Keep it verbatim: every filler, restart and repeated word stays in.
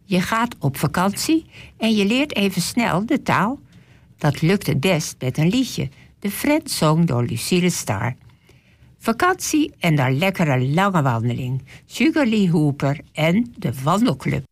Je gaat op vakantie en je leert even snel de taal. Dat lukt het best met een liedje, de Friendsong door Lucille Starr. Vakantie en dan lekkere lange wandeling. Sugarly Hooper en de Wandelclub.